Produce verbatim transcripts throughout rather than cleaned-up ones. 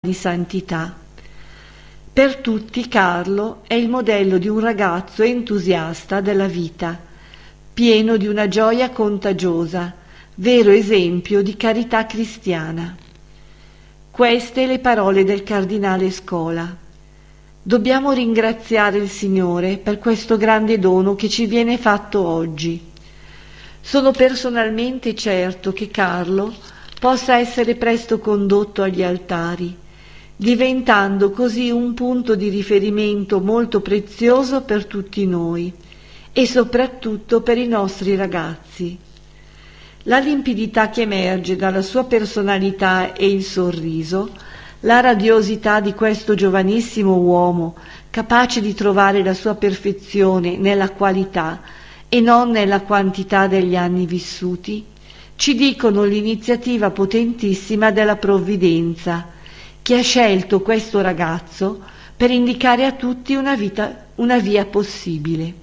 di santità. Per tutti Carlo è il modello di un ragazzo entusiasta della vita, pieno di una gioia contagiosa, vero esempio di carità cristiana. Queste le parole del cardinale Scola. Dobbiamo ringraziare il Signore per questo grande dono che ci viene fatto oggi. Sono personalmente certo che Carlo possa essere presto condotto agli altari, diventando così un punto di riferimento molto prezioso per tutti noi e soprattutto per i nostri ragazzi. La limpidità che emerge dalla sua personalità e il sorriso, la radiosità di questo giovanissimo uomo capace di trovare la sua perfezione nella qualità e non nella quantità degli anni vissuti, ci dicono l'iniziativa potentissima della provvidenza, che ha scelto questo ragazzo per indicare a tutti una, vita, una via possibile.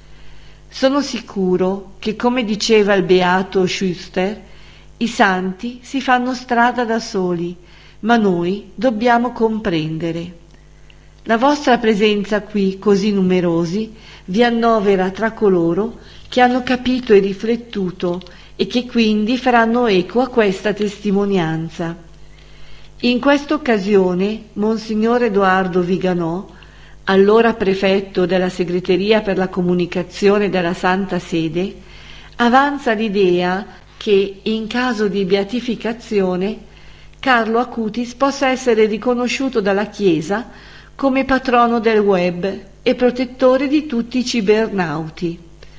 Sono sicuro che, come diceva il beato Schuster, i santi si fanno strada da soli, ma noi dobbiamo comprendere. La vostra presenza qui, così numerosi, vi annovera tra coloro che hanno capito e riflettuto e che quindi faranno eco a questa testimonianza. In questa occasione, Monsignor Edoardo Viganò, allora prefetto della Segreteria per la Comunicazione della Santa Sede, avanza l'idea che, in caso di beatificazione, Carlo Acutis possa essere riconosciuto dalla Chiesa come patrono del web e protettore di tutti i cibernauti.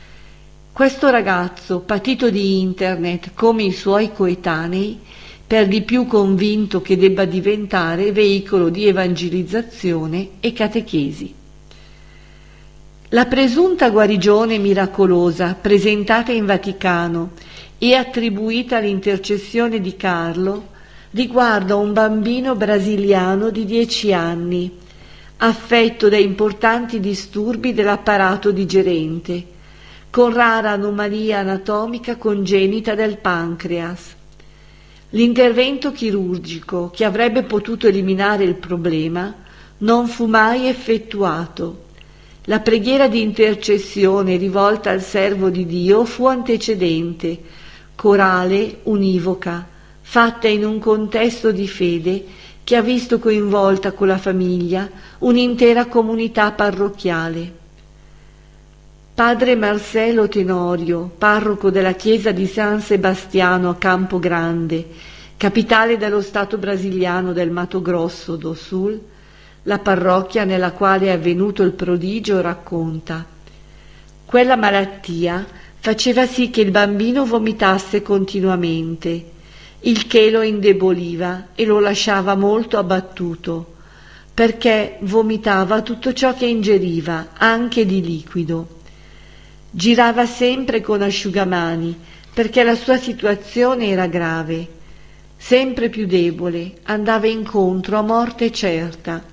Questo ragazzo, patito di internet come i suoi coetanei, per di più convinto che debba diventare veicolo di evangelizzazione e catechesi. La presunta guarigione miracolosa presentata in Vaticano e attribuita all'intercessione di Carlo riguarda un bambino brasiliano di dieci anni, affetto da importanti disturbi dell'apparato digerente, con rara anomalia anatomica congenita del pancreas. L'intervento chirurgico che avrebbe potuto eliminare il problema non fu mai effettuato. La preghiera di intercessione rivolta al servo di Dio fu antecedente, corale, univoca, fatta in un contesto di fede che ha visto coinvolta con la famiglia un'intera comunità parrocchiale. Padre Marcelo Tenorio, parroco della chiesa di San Sebastiano a Campo Grande, capitale dello stato brasiliano del Mato Grosso do Sul, la parrocchia nella quale è avvenuto il prodigio, racconta: quella malattia faceva sì che il bambino vomitasse continuamente, il che lo indeboliva e lo lasciava molto abbattuto, perché vomitava tutto ciò che ingeriva, anche di liquido. Girava sempre con asciugamani, perché la sua situazione era grave. Sempre più debole, andava incontro a morte certa.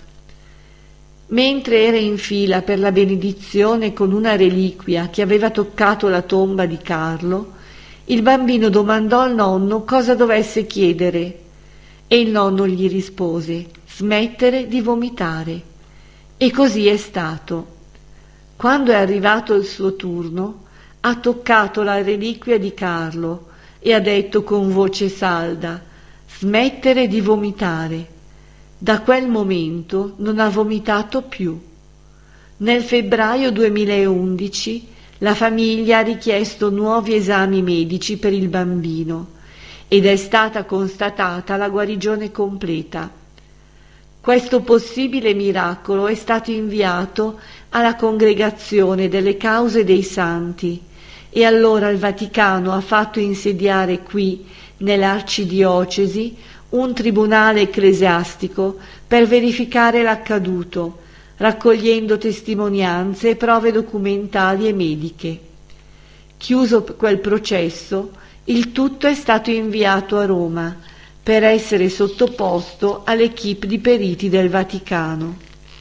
Mentre era in fila per la benedizione con una reliquia che aveva toccato la tomba di Carlo, il bambino domandò al nonno cosa dovesse chiedere e il nonno gli rispose: smettere di vomitare. E così è stato. Quando è arrivato il suo turno, ha toccato la reliquia di Carlo e ha detto con voce salda: smettere di vomitare. Da quel momento non ha vomitato più. Nel febbraio duemilaundici la famiglia ha richiesto nuovi esami medici per il bambino ed è stata constatata la guarigione completa. Questo possibile miracolo è stato inviato alla Congregazione delle Cause dei Santi e allora il Vaticano ha fatto insediare qui, nell'arcidiocesi, un tribunale ecclesiastico per verificare l'accaduto, raccogliendo testimonianze e prove documentali e mediche. Chiuso quel processo, il tutto è stato inviato a Roma per essere sottoposto all'equipe di periti del Vaticano.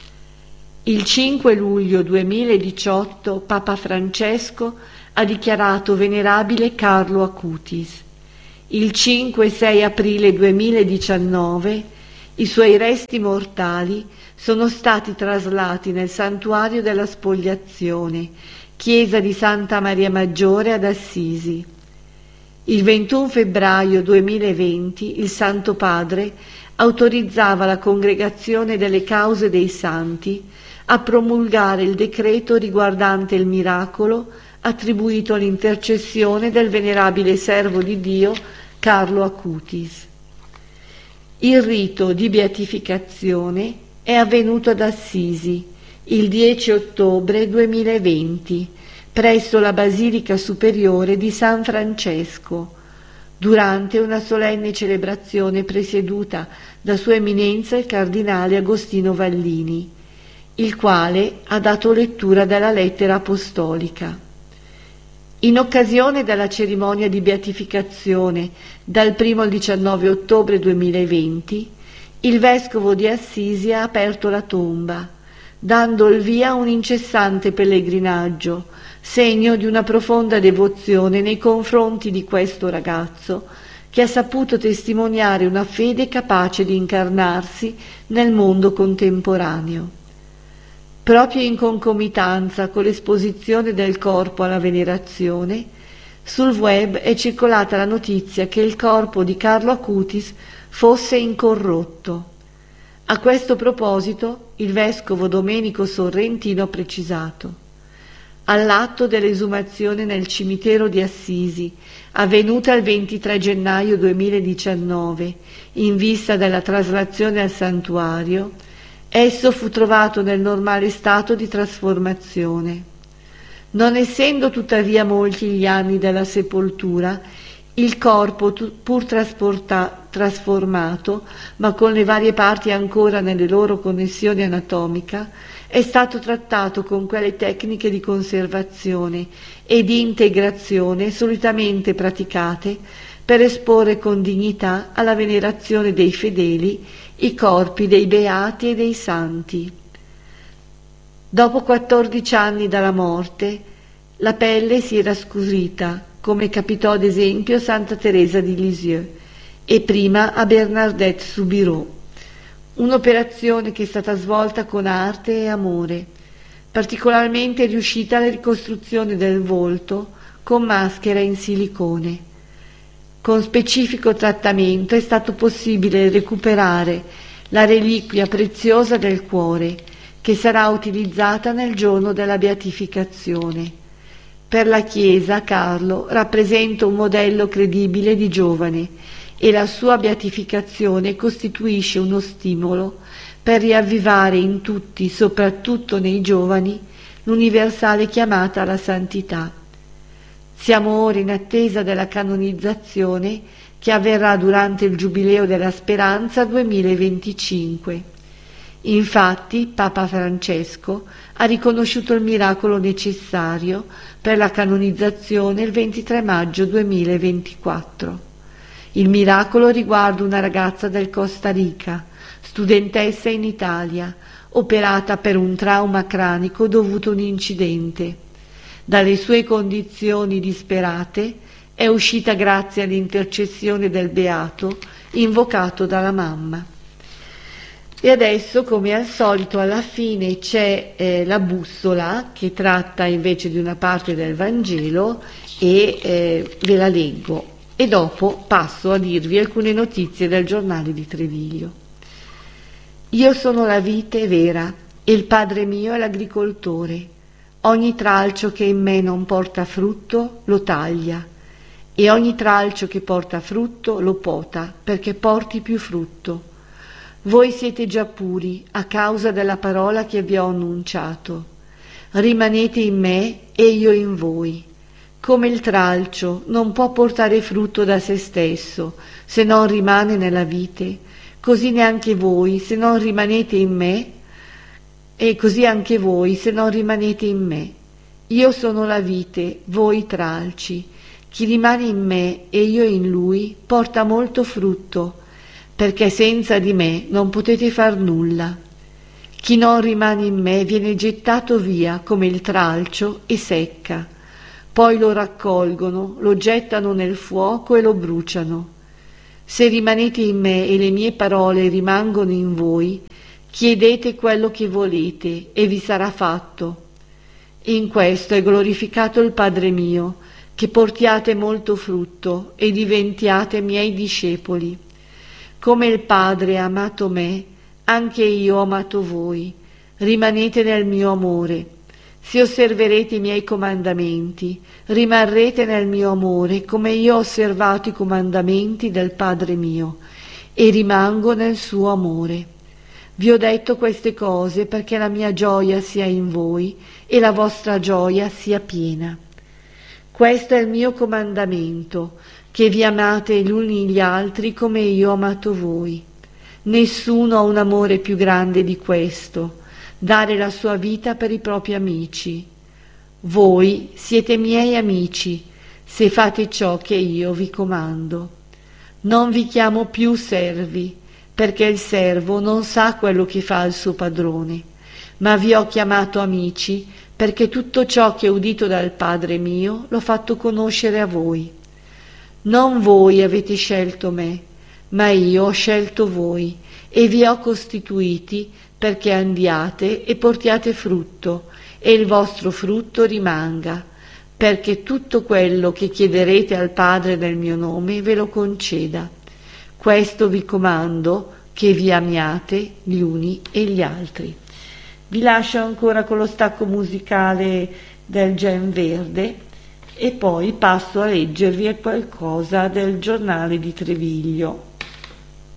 Il cinque luglio duemiladiciotto Papa Francesco ha dichiarato venerabile Carlo Acutis. Il cinque e sei aprile duemiladiciannove I suoi resti mortali sono stati traslati nel santuario della Spogliazione, chiesa di Santa Maria Maggiore ad Assisi. Il ventuno febbraio duemilaventi il Santo Padre autorizzava la Congregazione delle Cause dei Santi a promulgare il decreto riguardante il miracolo attribuito all'intercessione del venerabile servo di Dio Carlo Acutis. Il rito di beatificazione è avvenuto ad Assisi il dieci ottobre duemilaventi presso la Basilica Superiore di San Francesco, durante una solenne celebrazione presieduta da Sua Eminenza il Cardinale Agostino Vallini, il quale ha dato lettura della lettera apostolica. In occasione della cerimonia di beatificazione dal primo al diciannove ottobre duemilaventi, il vescovo di Assisi ha aperto la tomba, dando il via a un incessante pellegrinaggio, segno di una profonda devozione nei confronti di questo ragazzo che ha saputo testimoniare una fede capace di incarnarsi nel mondo contemporaneo. Proprio in concomitanza con l'esposizione del corpo alla venerazione, sul web è circolata la notizia che il corpo di Carlo Acutis fosse incorrotto. A questo proposito il vescovo Domenico Sorrentino ha precisato: all'atto dell'esumazione nel cimitero di Assisi, avvenuta il ventitré gennaio duemiladiciannove, in vista della traslazione al santuario, esso fu trovato nel normale stato di trasformazione. Non essendo tuttavia molti gli anni della sepoltura, il corpo, pur trasporta, trasformato, ma con le varie parti ancora nelle loro connessioni anatomica, è stato trattato con quelle tecniche di conservazione e di integrazione solitamente praticate per esporre con dignità alla venerazione dei fedeli i corpi dei beati e dei santi. Dopo quattordici anni dalla morte, la pelle si era scurita, come capitò ad esempio a Santa Teresa di Lisieux e prima a Bernadette Soubirous. Un'operazione che è stata svolta con arte e amore. Particolarmente è riuscita la ricostruzione del volto con maschera in silicone. Con specifico trattamento è stato possibile recuperare la reliquia preziosa del cuore, che sarà utilizzata nel giorno della beatificazione. Per la Chiesa Carlo rappresenta un modello credibile di giovane e la sua beatificazione costituisce uno stimolo per riavvivare in tutti, soprattutto nei giovani, l'universale chiamata alla santità. Siamo ora in attesa della canonizzazione che avverrà durante il Giubileo della Speranza duemilaventicinque. Infatti, Papa Francesco ha riconosciuto il miracolo necessario per la canonizzazione il ventitré maggio duemilaventiquattro. Il miracolo riguarda una ragazza del Costa Rica, studentessa in Italia, operata per un trauma cranico dovuto a un incidente. Dalle sue condizioni disperate è uscita grazie all'intercessione del Beato invocato dalla mamma. E adesso, come al solito, alla fine c'è eh, la bussola che tratta invece di una parte del Vangelo e eh, ve la leggo e dopo passo a dirvi alcune notizie del giornale di Treviglio. Io sono la vite vera e il Padre mio è l'agricoltore. Ogni tralcio che in me non porta frutto lo taglia e ogni tralcio che porta frutto lo pota perché porti più frutto. Voi siete già puri a causa della parola che vi ho annunciato. Rimanete in me e io in voi. Come il tralcio non può portare frutto da se stesso se non rimane nella vite, così neanche voi se non rimanete in me, e così anche voi se non rimanete in me. Io sono la vite, voi tralci. Chi rimane in me e io in lui porta molto frutto, perché senza di me non potete far nulla. Chi non rimane in me viene gettato via come il tralcio e secca. Poi lo raccolgono, lo gettano nel fuoco e lo bruciano. Se rimanete in me e le mie parole rimangono in voi, chiedete quello che volete e vi sarà fatto. In questo è glorificato il Padre mio, che portiate molto frutto e diventiate miei discepoli. Come il Padre ha amato me, anche io ho amato voi. Rimanete nel mio amore. Se osserverete i miei comandamenti, rimarrete nel mio amore, come io ho osservato i comandamenti del Padre mio, e rimango nel suo amore. Vi ho detto queste cose perché la mia gioia sia in voi e la vostra gioia sia piena. Questo è il mio comandamento, che vi amate gli uni gli altri come io ho amato voi. Nessuno ha un amore più grande di questo, dare la sua vita per i propri amici. Voi siete miei amici, se fate ciò che io vi comando. Non vi chiamo più servi, perché il servo non sa quello che fa il suo padrone, ma vi ho chiamato amici, perché tutto ciò che ho udito dal Padre mio l'ho fatto conoscere a voi. Non voi avete scelto me, ma io ho scelto voi e vi ho costituiti perché andiate e portiate frutto, e il vostro frutto rimanga, perché tutto quello che chiederete al Padre nel mio nome ve lo conceda. Questo vi comando, che vi amiate gli uni e gli altri. Vi lascio ancora con lo stacco musicale del Gen Verde e poi passo a leggervi qualcosa del giornale di Treviglio.